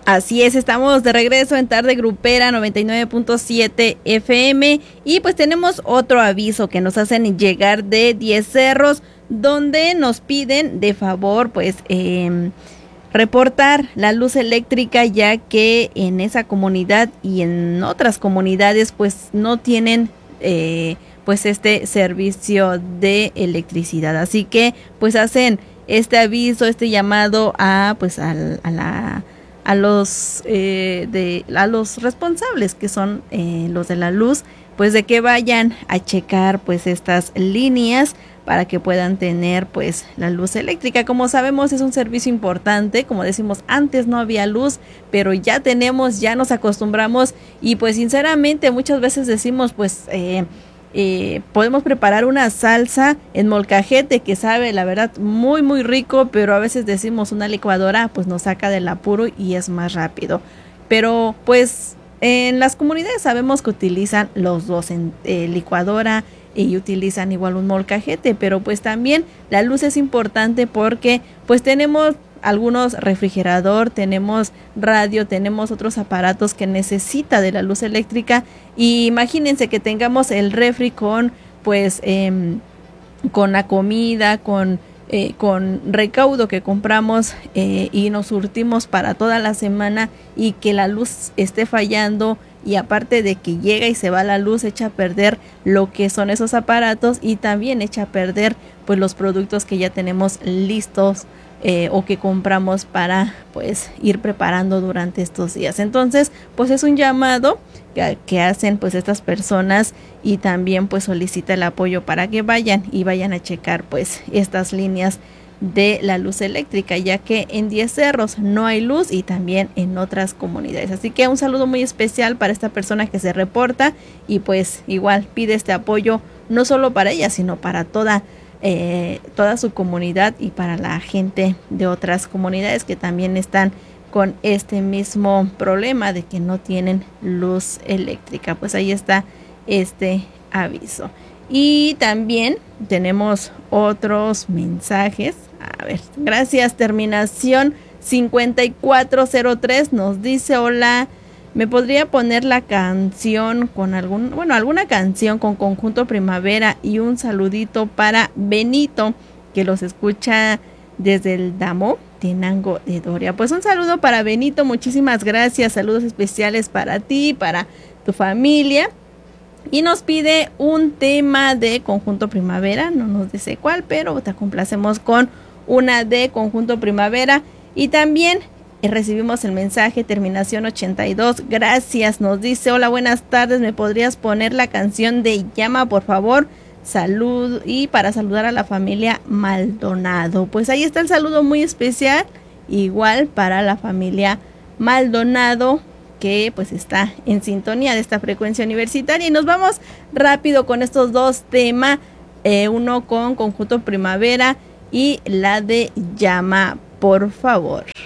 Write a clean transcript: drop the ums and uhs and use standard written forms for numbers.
Así es, estamos de regreso en Tarde Grupera 99.7 FM y pues tenemos otro aviso que nos hacen llegar de 10 Cerros, donde nos piden de favor pues reportar la luz eléctrica, ya que en esa comunidad y en otras comunidades pues no tienen pues este servicio de electricidad. Así que pues hacen este aviso, este llamado a pues a los responsables, que son los de la luz, pues de que vayan a checar pues estas líneas para que puedan tener pues la luz eléctrica. Como sabemos, es un servicio importante. Como decimos, antes no había luz, pero ya tenemos, ya nos acostumbramos y pues sinceramente muchas veces decimos pues podemos preparar una salsa en molcajete que sabe la verdad muy muy rico, pero a veces decimos una licuadora pues nos saca del apuro y es más rápido. Pero pues en las comunidades sabemos que utilizan los dos, en licuadora, y utilizan igual un molcajete, pero pues también la luz es importante porque pues tenemos algunos refrigerador, tenemos radio, tenemos otros aparatos que necesita de la luz eléctrica. Y imagínense que tengamos el refri con pues con la comida, con recaudo que compramos y nos surtimos para toda la semana, y que la luz esté fallando, y aparte de que llega y se va la luz, echa a perder lo que son esos aparatos y también echa a perder pues los productos que ya tenemos listos o que compramos para pues ir preparando durante estos días. Entonces pues es un llamado que hacen pues estas personas, y también pues solicita el apoyo para que vayan a checar pues estas líneas de la luz eléctrica, ya que en 10 Cerros no hay luz y también en otras comunidades. Así que un saludo muy especial para esta persona que se reporta, y pues igual pide este apoyo no solo para ella, sino para toda su comunidad y para la gente de otras comunidades que también están con este mismo problema de que no tienen luz eléctrica. Pues ahí está este aviso. Y también tenemos otros mensajes. A ver, gracias, terminación 5403 nos dice: hola, ¿me podría poner la canción con alguna canción con Conjunto Primavera? Y un saludito para Benito, que los escucha desde el Damo, Tenango de Doria. Pues un saludo para Benito, muchísimas gracias, saludos especiales para ti, para tu familia. Y nos pide un tema de Conjunto Primavera, no nos dice cuál, pero te complacemos con una de Conjunto Primavera. Y también recibimos el mensaje terminación 82, gracias, nos dice: hola, buenas tardes, ¿me podrías poner la canción de Llama, por favor? Salud, y para saludar a la familia Maldonado. Pues ahí está el saludo muy especial, igual para la familia Maldonado, que pues está en sintonía de esta frecuencia universitaria. Y nos vamos rápido con estos dos temas, uno con Conjunto Primavera y la de Llama, por favor.